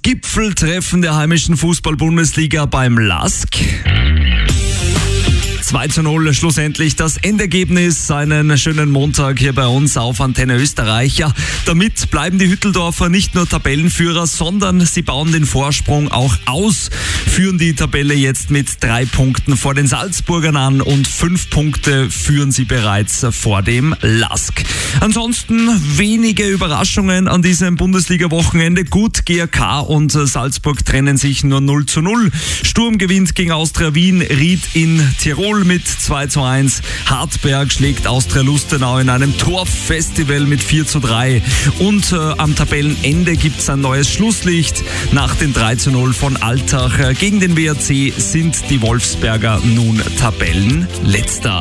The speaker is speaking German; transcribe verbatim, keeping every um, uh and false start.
Gipfeltreffen der heimischen Fußball-Bundesliga beim LASK. zwei zu null schlussendlich das Endergebnis. Einen schönen Montag hier bei uns auf Antenne Österreich. Ja, damit bleiben die Hütteldorfer nicht nur Tabellenführer, sondern sie bauen den Vorsprung auch aus, führen die Tabelle jetzt mit drei Punkten vor den Salzburgern an und fünf Punkte führen sie bereits vor dem LASK. Ansonsten wenige Überraschungen an diesem Bundesliga-Wochenende. Gut, G A K und Salzburg trennen sich nur null zu null. Sturm gewinnt gegen Austria Wien, Ried in Tirol mit zwei zu eins. Hartberg schlägt Austria Lustenau in einem Torfestival mit vier zu drei. Und äh, am Tabellenende gibt es ein neues Schlusslicht. Nach dem drei zu null von Altach gegen den W A C sind die Wolfsberger nun Tabellenletzter.